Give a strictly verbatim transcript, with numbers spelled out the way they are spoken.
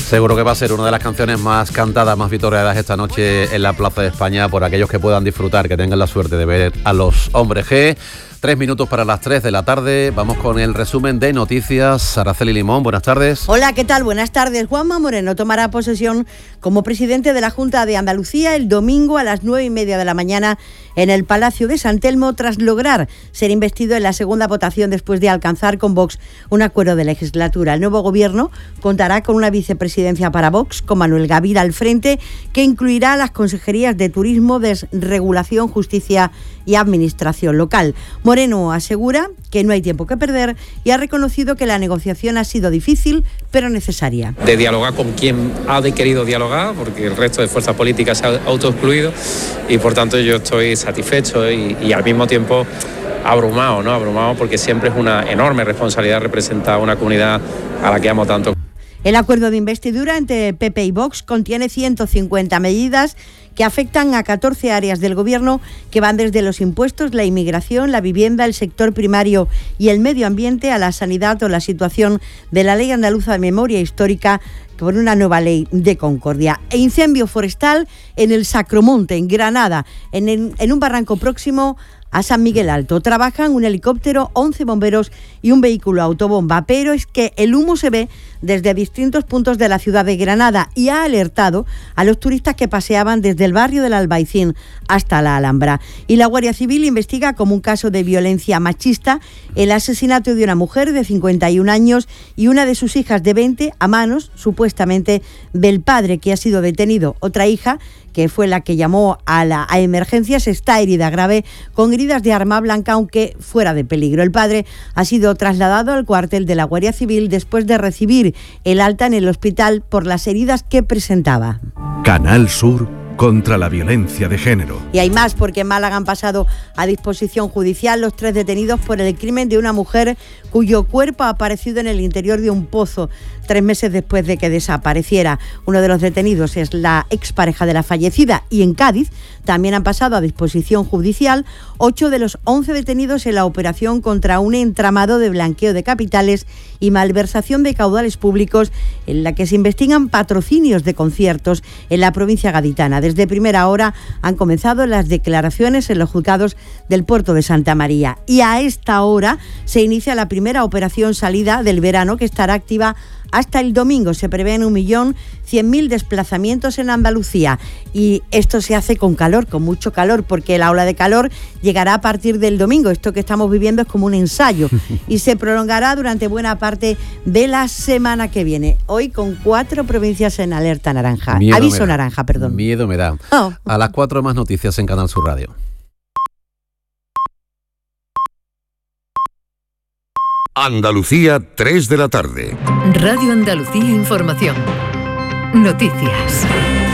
Seguro que va a ser una de las canciones más cantadas, más vitoreadas esta noche en la Plaza de España por aquellos que puedan disfrutar, que tengan la suerte de ver a los Hombres G. Tres minutos para las tres de la tarde. Vamos con el resumen de noticias. Araceli Limón, buenas tardes. Hola, ¿qué tal? Buenas tardes. Juanma Moreno tomará posesión como presidente de la Junta de Andalucía el domingo a las nueve y media de la mañana en el Palacio de San Telmo, tras lograr ser investido en la segunda votación después de alcanzar con Vox un acuerdo de legislatura. El nuevo gobierno contará con una vicepresidencia para Vox, con Manuel Gavira al frente, que incluirá las consejerías de Turismo, Desregulación, Justicia y Administración Local. Moreno asegura que no hay tiempo que perder y ha reconocido que la negociación ha sido difícil, pero necesaria. De dialogar con quien ha querido dialogar, porque el resto de fuerzas políticas se ha autoexcluido y por tanto yo estoy satisfecho y, y al mismo tiempo abrumado, ¿no? Abrumado porque siempre es una enorme responsabilidad representar a una comunidad a la que amo tanto. El acuerdo de investidura entre P P y Vox contiene ciento cincuenta medidas que afectan a catorce áreas del Gobierno, que van desde los impuestos, la inmigración, la vivienda, el sector primario y el medio ambiente, a la sanidad o la situación de la Ley Andaluza de Memoria Histórica por una nueva ley de concordia. E incendio forestal en el Sacromonte, en Granada, en, el, en un barranco próximo a San Miguel Alto. Trabajan un helicóptero, once bomberos y un vehículo autobomba, pero es que el humo se ve desde distintos puntos de la ciudad de Granada y ha alertado a los turistas que paseaban desde el barrio del Albaicín hasta la Alhambra. Y la Guardia Civil investiga como un caso de violencia machista el asesinato de una mujer de cincuenta y un años y una de sus hijas de veinte a manos, supuestamente, del padre, que ha sido detenido. Otra hija, que fue la que llamó a, la, a emergencias, está herida grave con heridas de arma blanca, aunque fuera de peligro. El padre ha sido trasladado al cuartel de la Guardia Civil después de recibir el alta en el hospital por las heridas que presentaba. Canal Sur contra la violencia de género. Y hay más, porque en Málaga han pasado a disposición judicial los tres detenidos por el crimen de una mujer cuyo cuerpo ha aparecido en el interior de un pozo tres meses después de que desapareciera. Uno de los detenidos es la expareja de la fallecida. Y en Cádiz también han pasado a disposición judicial ocho de los once detenidos en la operación contra un entramado de blanqueo de capitales y malversación de caudales públicos, en la que se investigan patrocinios de conciertos en la provincia gaditana. Desde primera hora han comenzado las declaraciones en los juzgados del puerto de Santa María. Y a esta hora se inicia la primera operación salida del verano, que estará activa hasta el domingo. Se prevén un millón cien mil desplazamientos en Andalucía y esto se hace con calor, con mucho calor, porque la ola de calor llegará a partir del domingo. Esto que estamos viviendo es como un ensayo y se prolongará durante buena parte de la semana que viene. Hoy con cuatro provincias en alerta naranja. Miedo Aviso me da. naranja, perdón. Miedo me da. Oh. A las cuatro más noticias en Canal Sur Radio. Andalucía, tres de la tarde. Radio Andalucía Información. Noticias.